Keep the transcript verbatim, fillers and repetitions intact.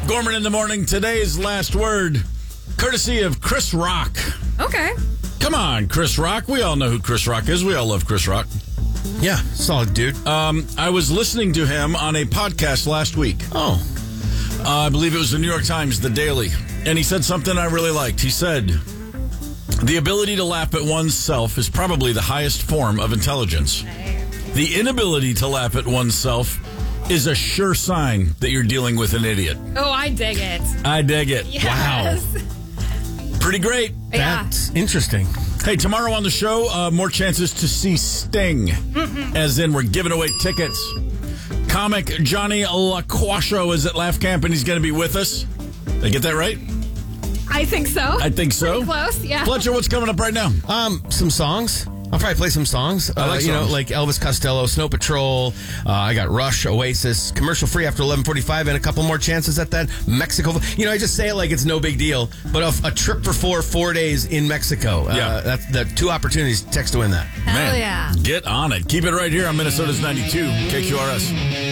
Gorman in the morning. Today's last word, courtesy of Chris Rock. Okay. Come on, Chris Rock. We all know who Chris Rock is. We all love Chris Rock. Yeah, solid dude. Um, I was listening to him on a podcast last week. Oh. Uh, I believe it was the New York Times, The Daily. And he said something I really liked. He said, the ability to laugh at oneself is probably the highest form of intelligence. The inability to laugh at oneself is a sure sign that you're dealing with an idiot. Oh, I dig it. I dig it. Yes. Wow. Pretty great. Yeah. That's interesting. Hey, tomorrow on the show, uh, more chances to see Sting. Mm-mm. As in, we're giving away tickets. Comic Johnny LaQuasho is at Laugh Camp, and he's going to be with us. Did I get that right? I think so. I think so. Pretty close, yeah. Fletcher, what's coming up right now? Um, some songs. I'll probably play some songs. I like uh, you songs. know, like Elvis Costello, Snow Patrol. Uh, I got Rush, Oasis, commercial free after eleven forty-five, and a couple more chances at that Mexico. You know, I just say it like it's no big deal, but a, a trip for four, four days in Mexico. Uh, Yeah. That's the two opportunities. Text to win that. Hell Man, yeah. get on it. Keep it right here on Minnesota's ninety-two K Q R S.